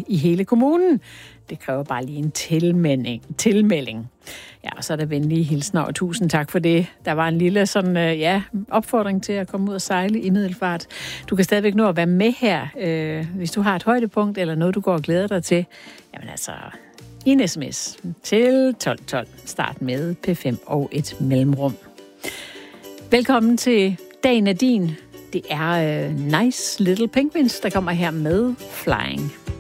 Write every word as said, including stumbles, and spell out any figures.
i hele kommunen. Det kræver bare lige en tilmelding. tilmelding. Ja, og så er der venlige hilsner, og tusind tak for det. Der var en lille sådan, øh, ja, opfordring til at komme ud og sejle i Middelfart. Du kan stadigvæk nå at være med her, øh, hvis du har et højdepunkt, eller noget, du går og glæder dig til. Jamen altså, i en sms til tolv tolv. Start med P fem og et mellemrum. Velkommen til Dagen er din. Det er øh, Nice Little Penguins, der kommer her med Flying.